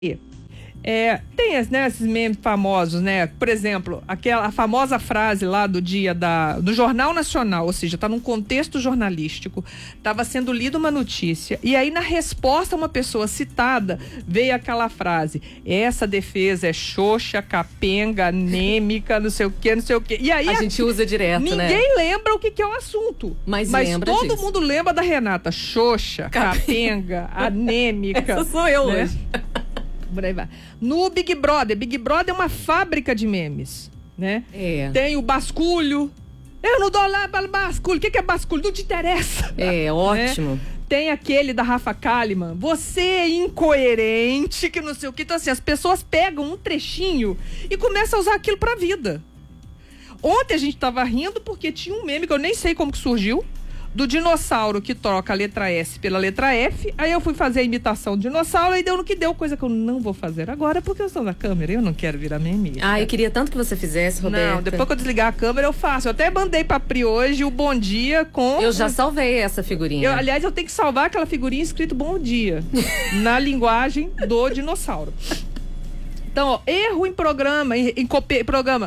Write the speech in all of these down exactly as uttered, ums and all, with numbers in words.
É, tem né, esses memes famosos, né? Por exemplo, aquela a famosa frase lá do dia da, do Jornal Nacional, ou seja, tá num contexto jornalístico, estava sendo lida uma notícia, e aí na resposta a uma pessoa citada, veio aquela frase: essa defesa é xoxa, capenga, anêmica, não sei o que, não sei o que. E aí a, a gente usa direto, ninguém né? Ninguém lembra o que, que é o assunto. Mas, mas lembra todo disso. mundo lembra da Renata: xoxa, capenga, anêmica. Essa sou eu, né? hoje. No Big Brother, Big Brother é uma fábrica de memes, né? É. Tem o basculho. Eu não dou lá para basculho. O que, que é basculho? Não te interessa. É, ótimo. Né? Tem aquele da Rafa Kalimann. Você é incoerente, que não sei o que. Então, assim, as pessoas pegam um trechinho e começam a usar aquilo pra vida. Ontem a gente tava rindo porque tinha um meme que eu nem sei como que surgiu, do dinossauro que troca a letra S pela letra F. Aí eu fui fazer a imitação do dinossauro e deu no que deu, coisa que eu não vou fazer agora porque eu estou na câmera e eu não quero virar meme. Ah, eu queria tanto que você fizesse, Roberta. Não, depois que eu desligar a câmera eu faço. Eu até mandei pra Pri hoje o bom dia com... Eu já salvei essa figurinha. Eu, aliás, eu tenho que salvar aquela figurinha escrito bom dia na linguagem do dinossauro. Então, ó, erro em programa, em, em copi, programa,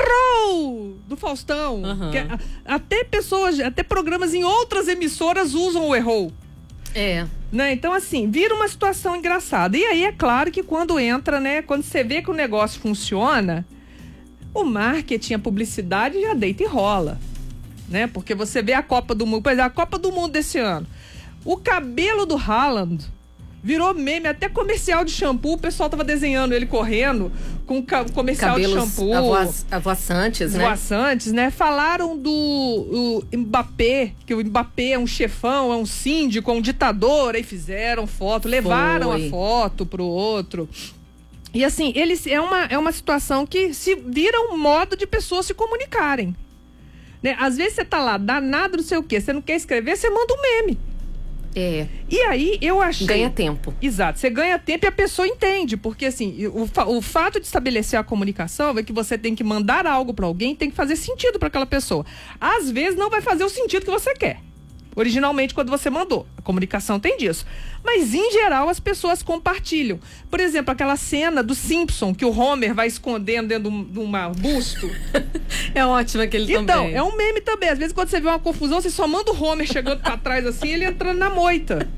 errou do Faustão. Uhum. Que, a, até pessoas, até programas em outras emissoras usam o errou. É. Né? Então, assim, vira uma situação engraçada. E aí, é claro que quando entra, né, quando você vê que o negócio funciona, o marketing, a publicidade já deita e rola. Né? Porque você vê a Copa do Mundo, por exemplo, a Copa do Mundo desse ano. O cabelo do Haaland virou meme, até comercial de shampoo, o pessoal tava desenhando ele correndo com comercial Cabelos de shampoo. Avoa- avoaçantes, né? Avoaçantes, né? Falaram do o Mbappé, que o Mbappé é um chefão, é um síndico, é um ditador, aí fizeram foto, levaram Foi. a foto pro outro. E assim, eles, é, uma, é uma situação que se vira um modo de pessoas se comunicarem. Né? Às vezes você tá lá, danado, não sei o quê, você não quer escrever, você manda um meme. É. E aí, eu achei... Ganha tempo. Exato, você ganha tempo e a pessoa entende, porque assim, o, fa- o fato de estabelecer a comunicação é que você tem que mandar algo pra alguém, tem que fazer sentido pra aquela pessoa. Às vezes não vai fazer o sentido que você quer, originalmente quando você mandou. A comunicação tem disso. Mas, em geral, as pessoas compartilham. Por exemplo, aquela cena do Simpson, que o Homer vai escondendo dentro de um, de um busto. É ótimo aquele Então, também. é um meme também. Às vezes, quando você vê uma confusão, você só manda o Homer chegando pra trás assim, ele entrando na moita.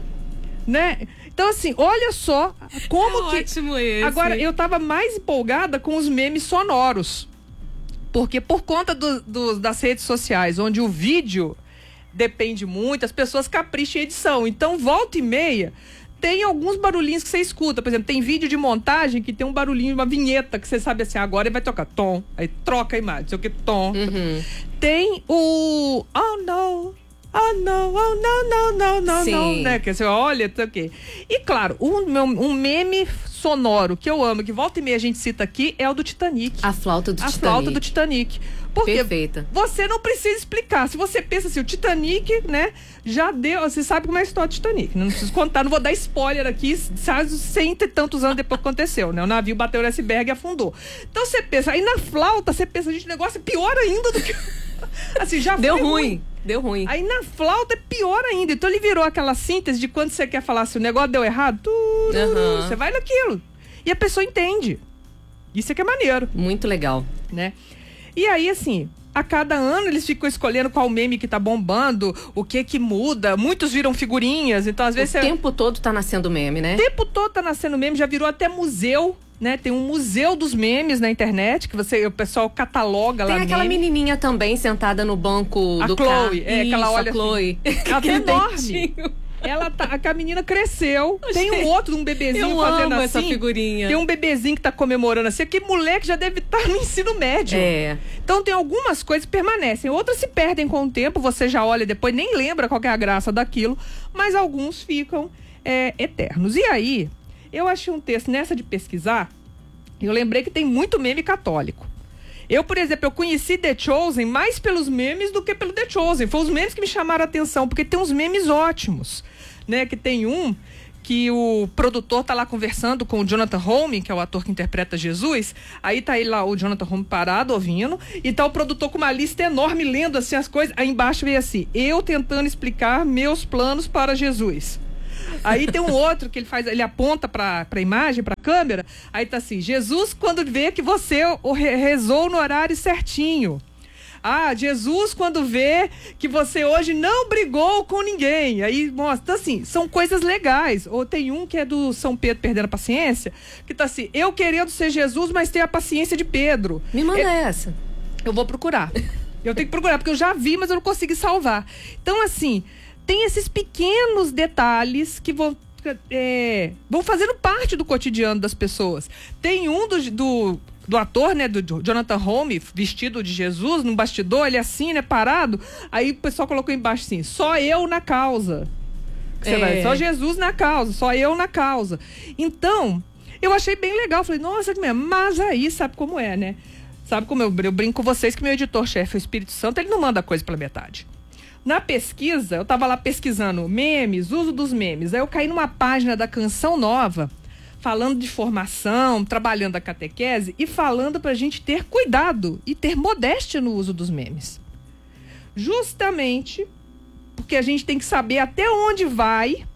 Né? Então, assim, olha só como é que... Ótimo esse. Agora, eu tava mais empolgada com os memes sonoros. Porque por conta do, do, das redes sociais, onde o vídeo depende muito, as pessoas capricham em edição. Então, volta e meia, tem alguns barulhinhos que você escuta. Por exemplo, tem vídeo de montagem que tem um barulhinho, uma vinheta, que você sabe assim, agora ele vai tocar tom, aí troca a imagem, não sei o que, tom. Uhum. Tem o... Oh, no... Oh, não, oh, não, não, não, não, Sim. não, né? Que você olha, não sei o quê. E, claro, um, meu- um meme sonoro que eu amo, que volta e meia a gente cita aqui, é o do Titanic. A flauta do A Titanic. flauta do Titanic. Porque Perfeita. você não precisa explicar. Se você pensa assim, o Titanic, né, já deu... Você sabe como é a história do Titanic. Não preciso contar, não vou dar spoiler aqui, sabe, cento e tantos anos depois que aconteceu, né? O navio bateu no iceberg e afundou. Então você pensa... Aí na flauta, você pensa, gente, o negócio é pior ainda do que... Assim, já Deu foi ruim. Deu ruim. Aí na flauta é pior ainda. Então ele virou aquela síntese de quando você quer falar assim, o negócio deu errado, tururu, Aham. você vai naquilo. E a pessoa entende. Isso é que é maneiro, Muito legal. né? E aí, assim, a cada ano eles ficam escolhendo qual meme que tá bombando, o que que muda. Muitos viram figurinhas, então às O vezes você... tempo todo tá nascendo meme, né? O tempo todo tá nascendo meme, já virou até museu, né? Tem um museu dos memes na internet, que você, o pessoal cataloga lá Tem aquela meme. menininha também sentada no banco A do Chloe, carro. é, que ela Isso, olha a Chloe. Ela tá Aquele enorme. dentinho. Ela tá, a menina cresceu. Tem um Gente, outro, um bebezinho eu fazendo amo assim. essa figurinha. Tem um bebezinho que tá comemorando assim. Que moleque já deve estar no ensino médio. É. Então tem algumas coisas que permanecem, outras se perdem com o tempo. Você já olha depois, nem lembra qual que é a graça daquilo. Mas alguns ficam é, eternos. E aí, eu achei um texto nessa de pesquisar. Eu lembrei que tem muito meme católico. Eu, por exemplo, eu conheci The Chosen mais pelos memes do que pelo The Chosen. Foi os memes que me chamaram a atenção, porque tem uns memes ótimos, né? Que tem um que o produtor tá lá conversando com o Jonathan Holmes, que é o ator que interpreta Jesus. Aí tá ele lá, o Jonathan Holmes parado, ouvindo, e tá o produtor com uma lista enorme, lendo assim as coisas. Aí embaixo veio assim, eu tentando explicar meus planos para Jesus. Aí tem um outro que ele faz, ele aponta pra, pra imagem, pra câmera, aí tá assim, Jesus quando vê que você o re- rezou no horário certinho. Ah, Jesus quando vê que você hoje não brigou com ninguém. Aí mostra, então, assim, são coisas legais. Ou tem um que é do São Pedro perdendo a paciência, que tá assim, eu querendo ser Jesus, mas ter a paciência de Pedro. Me manda é, essa. Eu vou procurar. Eu tenho que procurar, porque eu já vi, mas eu não consegui salvar. Então, assim, tem esses pequenos detalhes que vão, é, vão fazendo parte do cotidiano das pessoas. Tem um do... do do ator, né, do Jonathan Holmes, vestido de Jesus, no bastidor, ele assim, né, parado, aí o pessoal colocou embaixo assim, só eu na causa. Você é. vai, só Jesus na causa, só eu na causa. Então, eu achei bem legal, falei, nossa, que mesmo, mas aí, sabe como é, né? Sabe como eu, eu brinco com vocês que meu editor-chefe, o Espírito Santo, ele não manda coisa pela metade. Na pesquisa, eu tava lá pesquisando memes, uso dos memes, aí eu caí numa página da Canção Nova, falando de formação, trabalhando a catequese e falando para a gente ter cuidado e ter modéstia no uso dos memes. Justamente porque a gente tem que saber até onde vai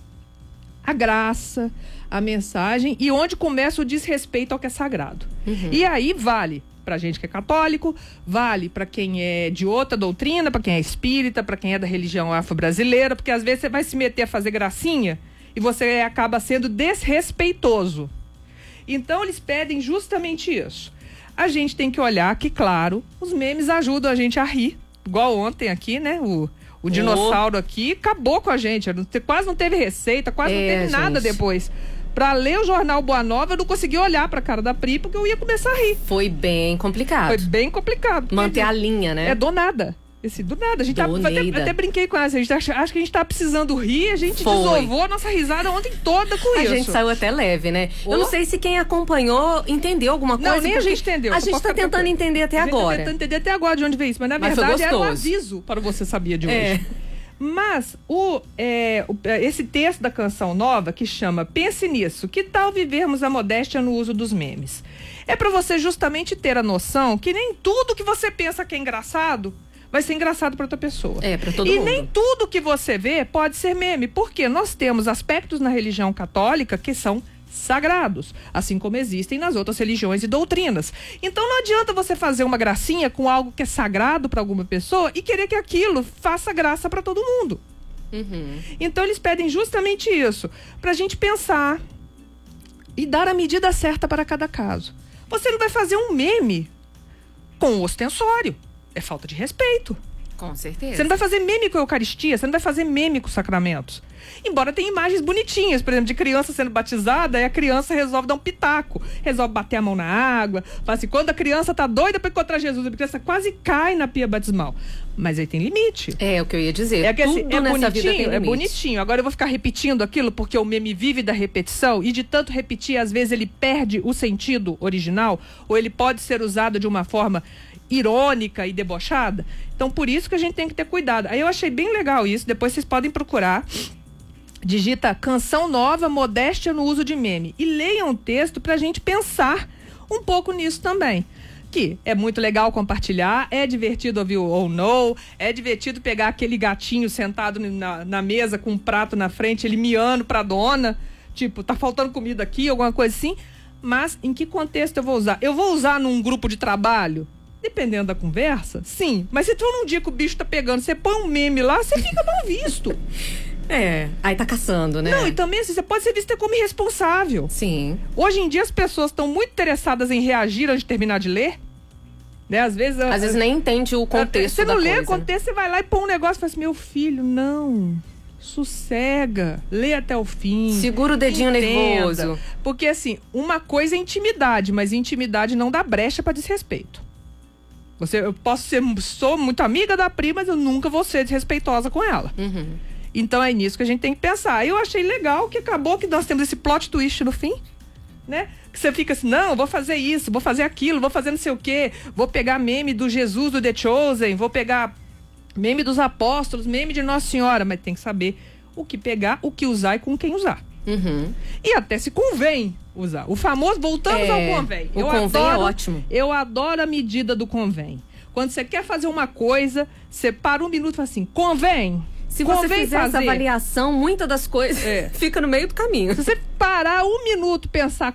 a graça, a mensagem e onde começa o desrespeito ao que é sagrado. Uhum. E aí vale para gente que é católico, vale para quem é de outra doutrina, para quem é espírita, para quem é da religião afro-brasileira, porque às vezes você vai se meter a fazer gracinha e você acaba sendo desrespeitoso. Então, eles pedem justamente isso. A gente tem que olhar que, claro, os memes ajudam a gente a rir. Igual ontem aqui, né? O, o dinossauro aqui acabou com a gente. Quase não teve receita, quase é, não teve nada gente. Depois. Pra ler o jornal Boa Nova, eu não consegui olhar pra cara da Pri, porque eu ia começar a rir. Foi bem complicado. Foi bem complicado. Manter a linha, né? É do nada. Esse, do nada, a gente tá, até, até brinquei com essa, a gente acha, acho que a gente tá precisando rir, a gente Foi. desovou a nossa risada ontem toda com a isso. A gente saiu até leve, né? Oh. Eu não sei se quem acompanhou entendeu alguma coisa. Não, nem a gente entendeu. A gente tá tentando pra... entender até a agora. A gente tá tentando entender até agora de onde veio isso, mas na mas verdade era um aviso para você sabia de hoje. É. Mas o, é, o, esse texto da Canção Nova, que chama Pense Nisso, que tal vivermos a modéstia no uso dos memes? É para você justamente ter a noção que nem tudo que você pensa que é engraçado vai ser engraçado para outra pessoa. É, para todo e mundo. E nem tudo que você vê pode ser meme, porque nós temos aspectos na religião católica que são sagrados, assim como existem nas outras religiões e doutrinas. Então não adianta você fazer uma gracinha com algo que é sagrado para alguma pessoa e querer que aquilo faça graça para todo mundo. Uhum. Então eles pedem justamente isso, para a gente pensar e dar a medida certa para cada caso. Você não vai fazer um meme com ostensório. É falta de respeito. Com certeza. Você não vai fazer meme com a Eucaristia, você não vai fazer meme com os sacramentos. Embora tenha imagens bonitinhas, por exemplo, de criança sendo batizada, e a criança resolve dar um pitaco, resolve bater a mão na água, fala assim, quando a criança tá doida para encontrar Jesus, a criança quase cai na pia batismal. Mas aí tem limite. É o que eu ia dizer. É que assim, Tudo é nessa vida tem bonitinho, é limite. bonitinho. Agora eu vou ficar repetindo aquilo porque o meme vive da repetição e de tanto repetir, às vezes ele perde o sentido original, ou ele pode ser usado de uma forma irônica e debochada. Então, por isso que a gente tem que ter cuidado. Aí eu achei bem legal isso, depois vocês podem procurar. Digita Canção Nova, Modéstia no Uso de Meme. E leiam o texto pra gente pensar um pouco nisso também. Que é muito legal compartilhar, é divertido ouvir o ou não, é divertido pegar aquele gatinho sentado na, na mesa com um prato na frente, ele miando pra dona, tipo, tá faltando comida aqui, alguma coisa assim. Mas em que contexto eu vou usar? Eu vou usar num grupo de trabalho? Dependendo da conversa, sim. Mas se tu num dia que o bicho tá pegando, você põe um meme lá, você fica mal visto. É, aí tá caçando, né? Não, e também assim, você pode ser visto como irresponsável. Sim. Hoje em dia as pessoas estão muito interessadas em reagir antes de terminar de ler. Né? Às vezes... Às vezes nem entende o contexto Você não da lê coisa, o contexto, né? Você vai lá e põe um negócio e fala assim, meu filho, não... Sossega, lê até o fim. Segura o dedinho entenda. nervoso. Porque assim, uma coisa é intimidade, mas intimidade não dá brecha para desrespeito. Você, eu posso ser, sou muito amiga da Pri, mas eu nunca vou ser desrespeitosa com ela. Uhum. Então é nisso que a gente tem que pensar. Eu achei legal que acabou que nós temos esse plot twist no fim, né? Que você fica assim, não, vou fazer isso, vou fazer aquilo, vou fazer não sei o quê, vou pegar meme do Jesus do The Chosen, vou pegar meme dos apóstolos, meme de Nossa Senhora, mas tem que saber o que pegar, o que usar e com quem usar. Uhum. E até se convém usar. O famoso, voltamos é, ao convém. O eu convém adoro, é ótimo. Eu adoro a medida do convém. Quando você quer fazer uma coisa, você para um minuto e fala assim, convém. se você Convém fizer fazer. essa avaliação, muitas das coisas É. fica no meio do caminho. Se você parar um minuto, pensar